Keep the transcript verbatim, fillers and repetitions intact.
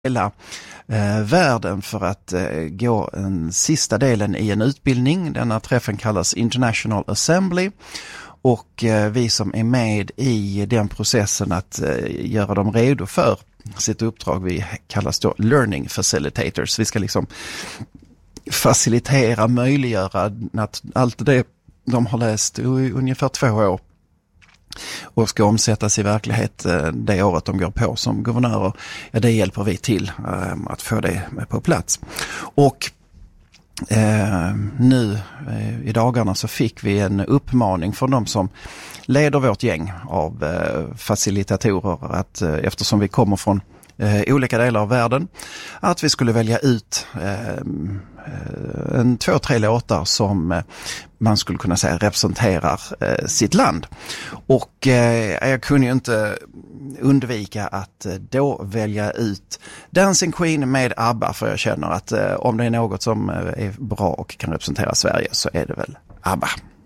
hela eh, världen för att eh, gå en sista delen i en utbildning. Denna träffen kallas International Assembly. Och eh, vi som är med i den processen att eh, göra dem redo för sitt uppdrag, vi kallas då Learning Facilitators. Vi ska liksom facilitera, möjliggöra att allt det de har läst i ungefär två år och ska omsättas i verklighet det året de går på som guvernörer. Ja, det hjälper vi till eh, att få det på plats. Och eh, nu eh, i dagarna så fick vi en uppmaning från de som leder vårt gäng av eh, facilitatorer att eh, eftersom vi kommer från eh, olika delar av världen, att vi skulle välja ut eh, en två, tre låtar som eh, man skulle kunna säga representerar eh, sitt land. Och eh, jag kunde ju inte undvika att eh, då välja ut Dancing Queen med ABBA, för jag känner att eh, om det är något som eh, är bra och kan representera Sverige så är det väl ABBA.